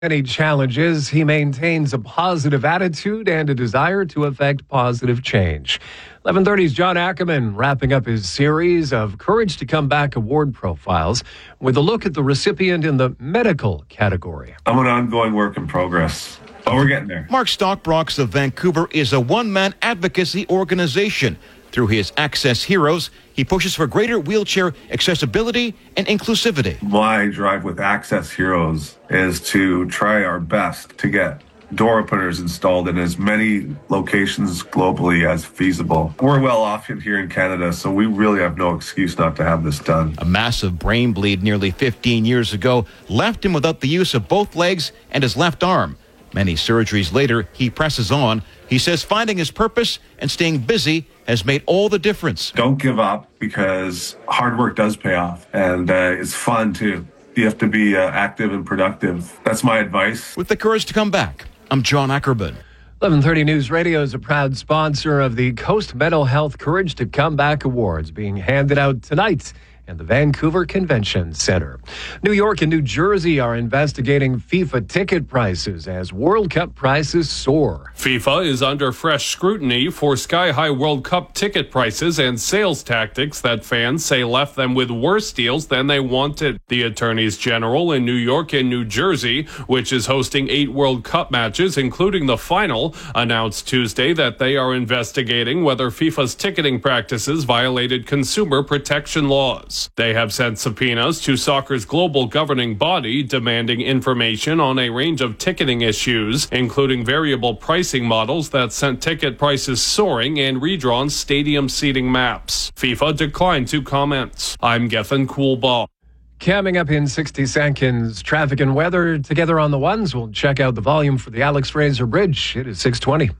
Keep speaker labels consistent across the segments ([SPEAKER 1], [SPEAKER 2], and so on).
[SPEAKER 1] Any challenges, he maintains a positive attitude and a desire to effect positive change. 11:30's John Ackerman wrapping up his series of Courage to Come Back award profiles with a look at the recipient in the medical category.
[SPEAKER 2] I'm an ongoing work in progress, but we're getting there.
[SPEAKER 3] Mark Stockbrox of Vancouver is a one-man advocacy organization. Through his Access Heroes, he pushes for greater wheelchair accessibility and inclusivity.
[SPEAKER 2] My drive with Access Heroes is to try our best to get door openers installed in as many locations globally as feasible. We're well off here in Canada, so we really have no excuse not to have this done.
[SPEAKER 3] A massive brain bleed nearly 15 years ago left him without the use of both legs and his left arm. Many surgeries later, he presses on. He says finding his purpose and staying busy has made all the difference.
[SPEAKER 2] Don't give up, because hard work does pay off, and it's fun too. You have to be active and productive. That's my advice.
[SPEAKER 3] With the courage to come back, I'm John Ackerman.
[SPEAKER 1] 11:30 News Radio is a proud sponsor of the Coast Mental Health Courage to Come Back Awards being handed out tonight and the Vancouver Convention Center. New York and New Jersey are investigating FIFA ticket prices as World Cup prices soar.
[SPEAKER 4] FIFA is under fresh scrutiny for sky-high World Cup ticket prices and sales tactics that fans say left them with worse deals than they wanted. The attorneys general in New York and New Jersey, which is hosting 8 World Cup matches, including the final, announced Tuesday that they are investigating whether FIFA's ticketing practices violated consumer protection laws. They have sent subpoenas to soccer's global governing body demanding information on a range of ticketing issues, including variable pricing models that sent ticket prices soaring and redrawn stadium seating maps. FIFA declined to comment. I'm Gethin Coolbaugh.
[SPEAKER 1] Coming up in 60 seconds, traffic and weather together on the ones. We'll check out the volume for the Alex Fraser Bridge. It is 6:20.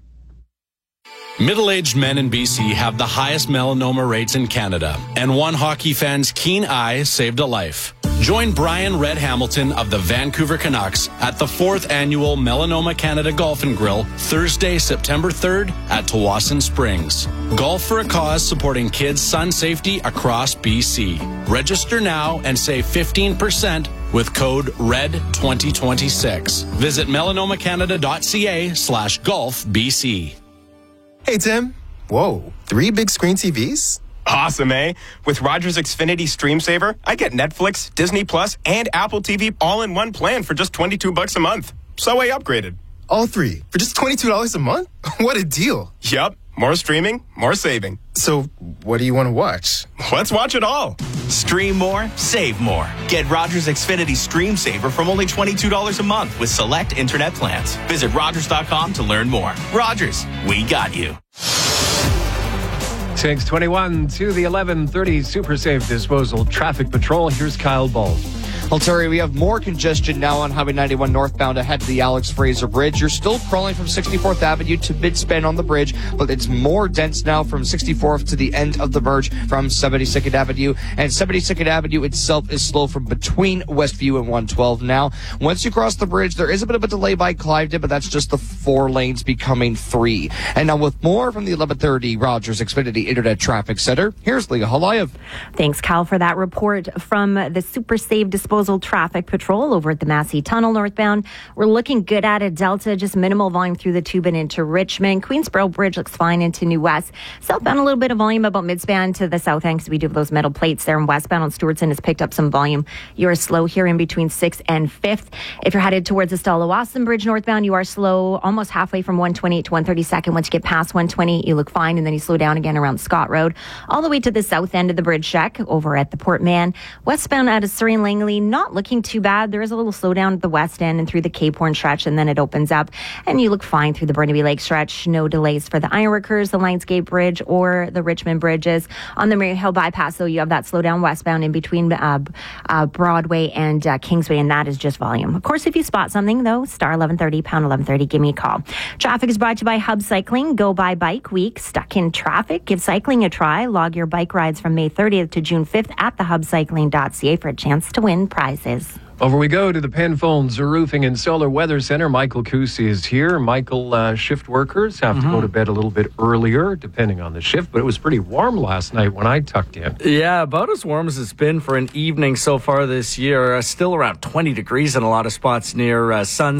[SPEAKER 5] Middle-aged men in BC have the highest melanoma rates in Canada, and one hockey fan's keen eye saved a life. Join Brian Red Hamilton of the Vancouver Canucks at the 4th Annual Melanoma Canada Golf and Grill, Thursday, September 3rd at Tawasin Springs. Golf for a cause supporting kids' sun safety across BC. Register now and save 15% with code RED2026. Visit melanomacanada.ca/golfbc.
[SPEAKER 6] Hey, Tim. Whoa, 3 big screen TVs?
[SPEAKER 7] Awesome, eh? With Rogers Xfinity Stream Saver, I get Netflix, Disney Plus, and Apple TV all in one plan for just $22 a month. So I upgraded.
[SPEAKER 6] All 3 for just $22 a month? What a deal.
[SPEAKER 7] Yup. More streaming, more saving.
[SPEAKER 6] So, what do you want to watch?
[SPEAKER 7] Let's watch it all.
[SPEAKER 8] Stream more, save more. Get Rogers Xfinity Stream Saver from only $22 a month with select internet plans. Visit Rogers.com to learn more. Rogers, we got you.
[SPEAKER 1] 6:21 to the 11:30 Super Safe Disposal Traffic Patrol. Here's Kyle Ball.
[SPEAKER 9] Well, Terry, we have more congestion now on Highway 91 northbound ahead to the Alex Fraser Bridge. You're still crawling from 64th Avenue to mid-span on the bridge, but it's more dense now from 64th to the end of the merge from 72nd Avenue. And 72nd Avenue itself is slow from between Westview and 112 now. Once you cross the bridge, there is a bit of a delay by Cliveden, but that's just the 4 lanes becoming 3. And now with more from the 1130 Rogers Xfinity Internet Traffic Center, here's Leah Halayev.
[SPEAKER 10] Thanks, Cal, for that report from the Super Safe Disposal Traffic Patrol over at the Massey Tunnel northbound. We're looking good at it. Delta, just minimal volume through the tube and into Richmond. Queensboro Bridge looks fine into New West. Southbound, a little bit of volume about midspan to the south end because we do have those metal plates there. And westbound on Stewartson has picked up some volume. You're slow here in between 6th and 5th. If you're headed towards the Stella-Wasson Bridge northbound, you are slow almost halfway from 128 to 132nd. Once you get past 120, you look fine, and then you slow down again around Scott Road. All the way to the south end of the bridge check over at the Port Mann. Westbound out of Surrey and Langley, not looking too bad. There is a little slowdown at the west end and through the Cape Horn stretch, and then it opens up, and you look fine through the Burnaby Lake stretch. No delays for the Ironworkers, the Lionsgate Bridge, or the Richmond bridges. On the Murray Hill Bypass, though, you have that slowdown westbound in between Broadway and Kingsway, and that is just volume. Of course, if you spot something, though, star 1130, pound 1130, give me a call. Traffic is brought to you by Hub Cycling. Go by Bike Week. Stuck in traffic? Give cycling a try. Log your bike rides from May 30th to June 5th at thehubcycling.ca for a chance to win prizes.
[SPEAKER 1] Over we go to the Penfolds Roofing and Solar Weather Center. Michael Kusi is here. Michael, shift workers have to go to bed a little bit earlier, depending on the shift, but it was pretty warm last night when I tucked in.
[SPEAKER 11] Yeah, about as warm as it's been for an evening so far this year. Still around 20 degrees in a lot of spots near Sun